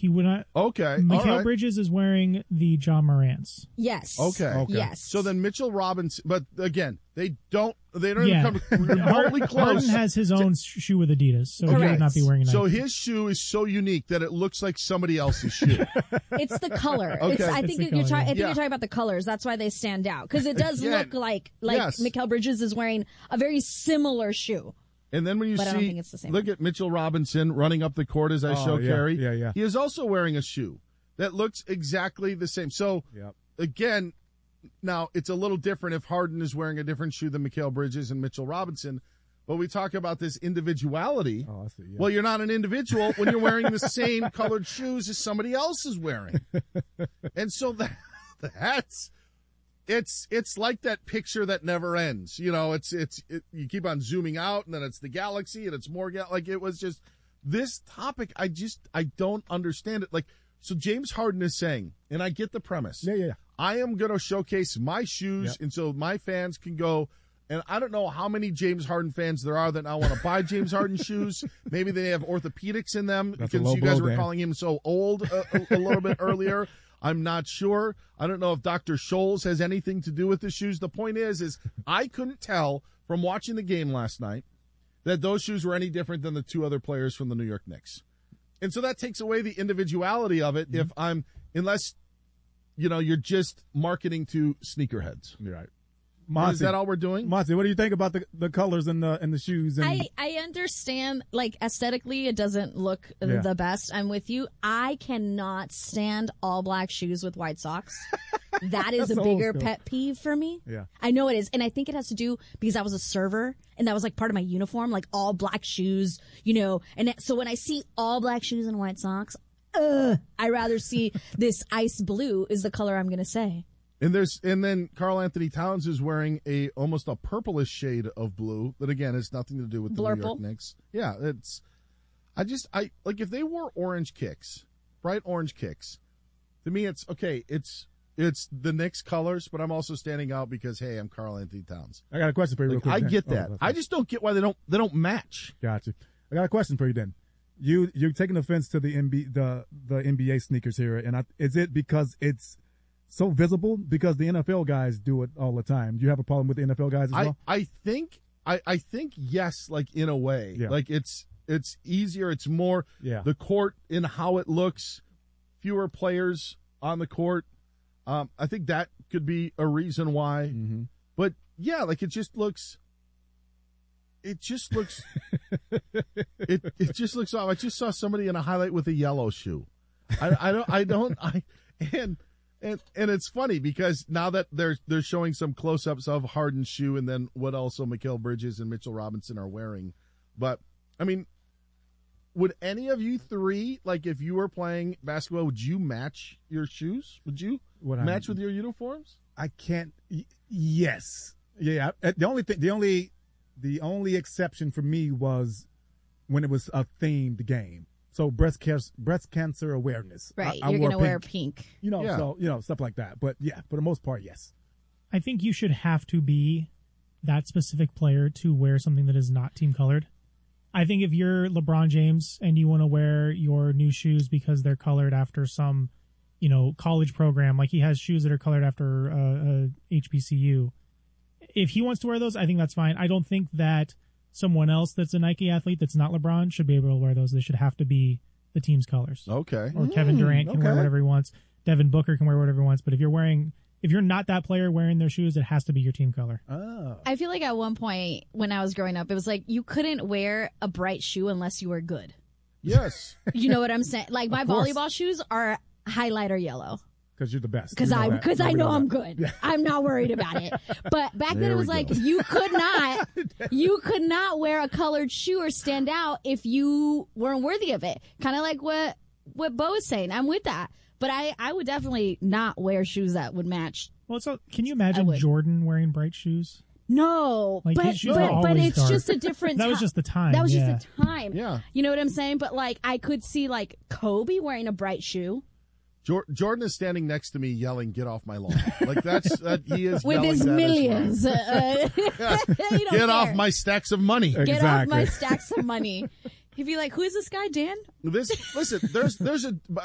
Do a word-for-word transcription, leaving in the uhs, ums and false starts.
He would not. Okay. Mikal all right. Bridges is wearing the John Morant's. Yes. Okay. Okay. Yes. So then Mitchell Robinson, but again, they don't they don't Yeah. even come remotely close. Harden has his own sh- shoe with Adidas, so he Correct. would not be wearing a Nike. So his shoe is so unique that it looks like somebody else's shoe. It's the color. Okay. It's, I It's think the that you're color, talking. I yeah. think Yeah. you're talking about the colors. That's why they stand out because it does Yeah. look like like Yes. Mikal Bridges is wearing a very similar shoe. And then when you But I see, don't think it's the same look one. at Mitchell Robinson running up the court as I Oh, show yeah, Carrie. yeah, yeah. He is also wearing a shoe that looks exactly the same. So Yep. again, now it's a little different if Harden is wearing a different shoe than Mikal Bridges and Mitchell Robinson. But we talk about this individuality. Oh, I see. Yeah. Well, you're not an individual when you're wearing the same colored shoes as somebody else is wearing. And so that, that's it's it's like that picture that never ends. You know, it's it's it, you keep on zooming out and then it's the galaxy and it's more ga- like it was just this topic I just I don't understand it. Like so James Harden is saying, and I get the premise. yeah, yeah, yeah. I am going to showcase my shoes Yep. and so my fans can go. And I don't know how many James Harden fans there are that now want to buy James Harden shoes. Maybe they have orthopedics in them That's a because low you guys blow, were Dan. calling him so old a, a, a little bit earlier. I'm not sure. I don't know if Doctor Scholes has anything to do with the shoes. The point is, is I couldn't tell from watching the game last night that those shoes were any different than the two other players from the New York Knicks. And so that takes away the individuality of it. Mm-hmm. If I'm, unless, you know, you're just marketing to sneakerheads. You're right. Is Monty, that all we're doing? Monty, what do you think about the, the colors and the and the shoes? And I, I understand, like, aesthetically, it doesn't look Yeah. the best. I'm with you. I cannot stand all black shoes with white socks. That is That's a old bigger school. pet peeve for me. Yeah. I know it is. And I think it has to do because I was a server and that was like part of my uniform, like all black shoes, you know. And it- so when I see all black shoes and white socks, ugh, I rather see this ice blue is the color I'm going to say. And there's and then Karl Anthony Towns is wearing a almost a purplish shade of blue that again has nothing to do with the New York Blurple. Knicks. Yeah, it's I just I like if they wore orange kicks, bright orange kicks. To me, it's okay. It's it's the Knicks colors, but I'm also standing out because hey, I'm Karl Anthony Towns. I got a question for you, real Like, quick. I Dan. get Oh, that. that's I fine. just don't get why they don't they don't match. Gotcha. I got a question for you then. You you're taking offense to the N B the the N B A sneakers here, and I, is it because it's so visible? Because the N F L guys do it all the time. Do you have a problem with the N F L guys as I, well? I think I, I think yes, like in a way. Yeah. Like it's it's easier, it's more Yeah. the court in how it looks, fewer players on the court. Um, I think that could be a reason why. Mm-hmm. But yeah, like it just looks it just looks it it just looks off. I just saw somebody in a highlight with a yellow shoe. I, I don't I don't I and And and it's funny because now that they're they're showing some close-ups of Harden's shoe and then what also Mikal Bridges and Mitchell Robinson are wearing. But, I mean, would any of you three, like if you were playing basketball, would you match your shoes? Would you What I- match with your uniforms? I can't. Y- yes. Yeah. I- The only thing, the only, the only exception for me was when it was a themed game. So breast cancer, breast cancer awareness. Right. I, I You're wore going to wear pink. pink. You know, Yeah. so you know stuff like that. But yeah, for the most part, yes. I think you should have to be that specific player to wear something that is not team colored. I think if you're LeBron James and you want to wear your new shoes because they're colored after some, you know, college program, like he has shoes that are colored after uh, uh, H B C U. If he wants to wear those, I think that's fine. I don't think that someone else that's a Nike athlete that's not LeBron should be able to wear those. They should have to be the team's colors. Okay. Or Kevin Durant can wear okay. whatever he wants. Devin Booker can wear whatever he wants. But if you're wearing, if you're not that player wearing their shoes, it has to be your team color. Oh. I feel like at one point when I was growing up, it was like you couldn't wear a bright shoe unless you were good. Yes. You know what I'm saying? Like my Of course. volleyball shoes are highlighter yellow Because you're the best. because We know I that. because Yeah, I we know I'm that. good. Yeah. I'm not worried about it. But back then There it we was like go. you could not you could not wear a colored shoe or stand out if you weren't worthy of it. Kind of like what what Bo is saying. I'm with that. But I, I would definitely not wear shoes that would match. Well, so can you I imagine would. Jordan wearing bright shoes? No, Like, but his shoes are but, but always it's dark. just a different. That was ti- just the time. That was yeah. just the time. Yeah. You know what I'm saying? But like, I could see like Kobe wearing a bright shoe Jor- Jordan is standing next to me yelling, "Get off my lawn!" Like that's that he is with yelling his that as well. millions. Uh, he don't Get off care. my stacks of money. Get off Exactly. my stacks of money. He'd be like, "Who is this guy, Dan?" This listen. There's there's a